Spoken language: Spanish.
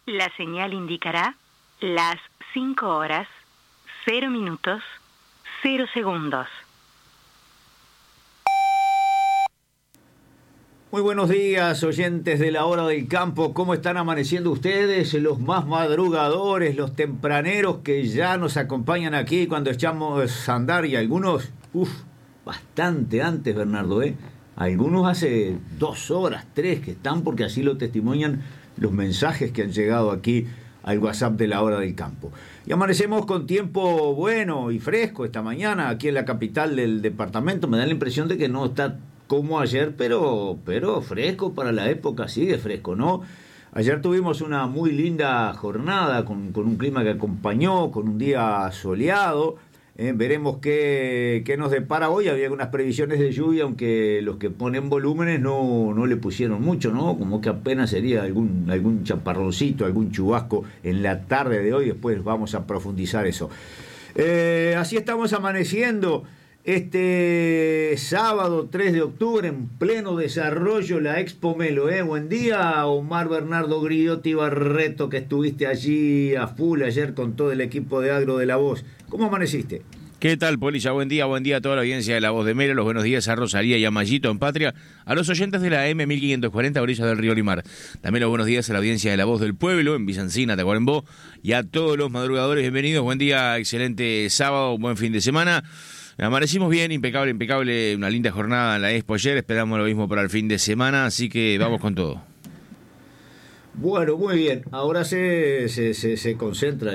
La señal indicará las 5 horas, 0 minutos, 0 segundos. Muy buenos días, oyentes de la Hora del Campo. ¿Cómo están amaneciendo ustedes? Los más madrugadores, los tempraneros que ya nos acompañan aquí cuando echamos a andar, y algunos, bastante antes, Bernardo, ¿eh? Algunos hace 2 horas, 3 que están, porque así lo testimonian los mensajes que han llegado aquí al WhatsApp de la Hora del Campo. Y amanecemos con tiempo bueno y fresco esta mañana aquí en la capital del departamento. Me da la impresión de que no está como ayer, pero fresco para la época, sigue fresco, ¿no? Ayer tuvimos una muy linda jornada con un clima que acompañó, con un día soleado. Veremos qué nos depara hoy. Había algunas previsiones de lluvia, aunque los que ponen volúmenes no le pusieron mucho, ¿no? Como que apenas sería algún chaparroncito, algún chubasco en la tarde de hoy. Después vamos a profundizar eso. Así estamos amaneciendo este sábado 3 de octubre, en pleno desarrollo la Expo Melo. Buen día, Omar Bernardo Griotti Barreto, que estuviste allí a full ayer con todo el equipo de Agro de La Voz. ¿Cómo amaneciste? ¿Qué tal, Polilla? Buen día a toda la audiencia de La Voz de Melo. Los buenos días a Rosalía y a Mayito en Patria, a los oyentes de la M1540 orillas del río Limar. También los buenos días a la audiencia de La Voz del Pueblo en Villancina, Tacuarembó, y a todos los madrugadores. Bienvenidos, buen día, excelente sábado, buen fin de semana. Amanecimos bien, impecable, una linda jornada en la Expo ayer, esperamos lo mismo para el fin de semana, así que vamos con todo. Bueno, muy bien, ahora se concentra